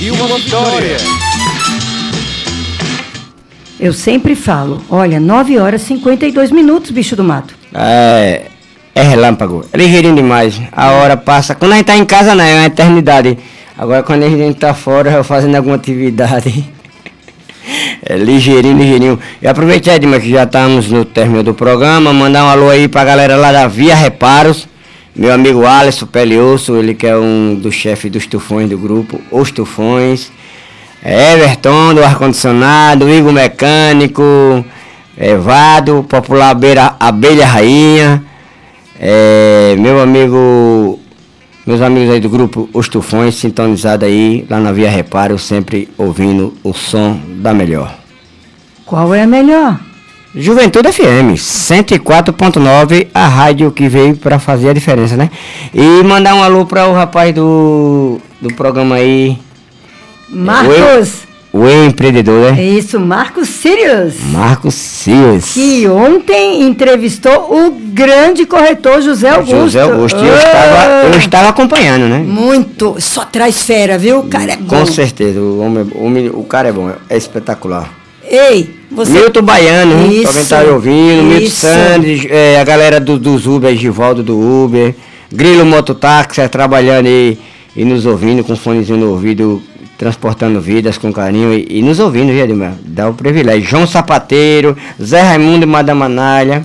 E uma vitória. Eu sempre falo, olha, 9h52, bicho do mato. É relâmpago, é ligeirinho demais. A hora passa, quando a gente tá em casa não, é uma eternidade. Agora quando a gente tá fora, fazendo alguma atividade, é ligeirinho. E aproveitar, Edma, que já estamos no término do programa, mandar um alô aí pra galera lá da Via Reparos. Meu amigo Alisson Pelioso, ele que é um dos chefes dos tufões do grupo, Os Tufões. Everton do ar-condicionado, Igor Mecânico, Evado, popular Abelha Rainha, meus amigos aí do grupo Os Tufões, sintonizados aí lá na Via Reparo, sempre ouvindo o som da melhor. Qual é a melhor? Juventude FM 104.9, a rádio que veio para fazer a diferença, né? E mandar um alô para o rapaz do programa aí, Marcos. O empreendedor, né? Isso, Marcos Sirius. Marcos Sirius. Que ontem entrevistou o grande corretor José Augusto. José Augusto. Eu estava acompanhando, né? Muito. Só traz fera, viu? O cara é bom. Com certeza. O cara é bom. É espetacular. Ei, você... Milton Baiano, isso, pra quem tá ouvindo. Milton Sandes, a galera dos Uber, Givaldo do Uber. Grilo Mototáxi, trabalhando e nos ouvindo com fonezinho no ouvido, transportando vidas com carinho e nos ouvindo, viu, Edmar? Dá o privilégio. João Sapateiro, Zé Raimundo e Madame Anália.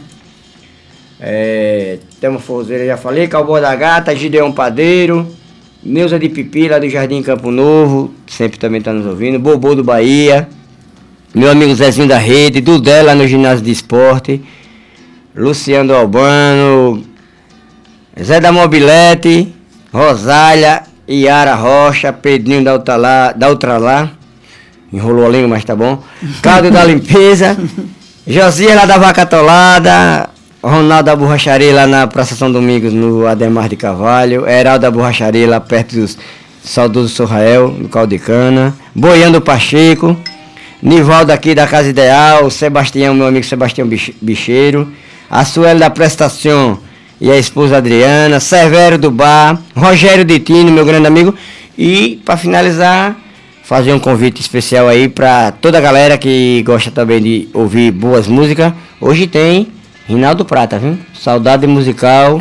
Temo Forzeira, já falei, Cowboy da Gata, Gideon Padeiro, Neuza de Pipi, lá do Jardim Campo Novo, sempre também tá nos ouvindo. Bobô do Bahia, meu amigo Zezinho da Rede, Dudé lá no ginásio de esporte, Luciano Albano, Zé da Mobilete, Rosália, Iara Rocha, Pedrinho da Ultralá, enrolou a língua, mas tá bom. Cláudio da Limpeza, Josias lá da Vaca Atolada, Ronaldo da Borracharia lá na Praça São Domingos, no Ademar de Carvalho, Heraldo da Borracharia lá perto dos saudoso Sorrael, no Caldo de Cana, Boiando Pacheco, Nivaldo aqui da Casa Ideal, Sebastião, meu amigo Sebastião Bicheiro, a Sueli da Prestação e a esposa Adriana, Severo do Bar, Rogério de Tino, meu grande amigo. E para finalizar, fazer um convite especial aí para toda a galera que gosta também de ouvir boas músicas. Hoje tem Rinaldo Prata, viu? Saudade musical.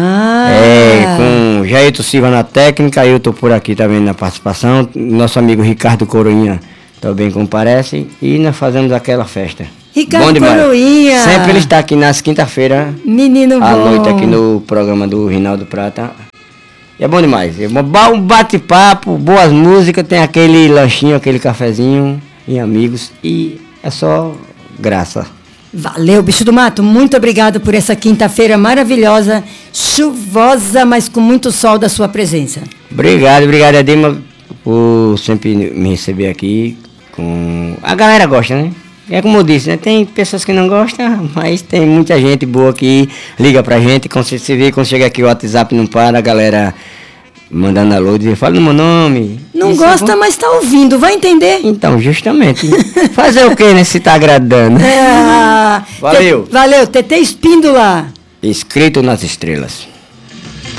Com Jairto Silva na técnica, eu tô por aqui também na participação. Nosso amigo Ricardo Coroinha também comparece e nós fazemos aquela festa. Ricardo Coroinha. Sempre ele está aqui nas quinta-feiras. Menino bom. À noite aqui no programa do Rinaldo Prata. E é bom demais. Um bate-papo, boas músicas, tem aquele lanchinho, aquele cafezinho e amigos. E é só graça. Valeu, bicho do mato. Muito obrigado por essa quinta-feira maravilhosa, chuvosa, mas com muito sol da sua presença. Obrigado, Edema, por sempre me receber aqui. A galera gosta, né? É como eu disse, né? Tem pessoas que não gostam, mas tem muita gente boa que liga pra gente. Quando você vê, quando chega aqui o WhatsApp não para, a galera mandando alô, diz, fala no meu nome. Não gosta, mas tá ouvindo, vai entender. Então, justamente. Fazer o que, né? Se tá agradando. Valeu. Valeu, TT Espíndola. Escrito nas estrelas.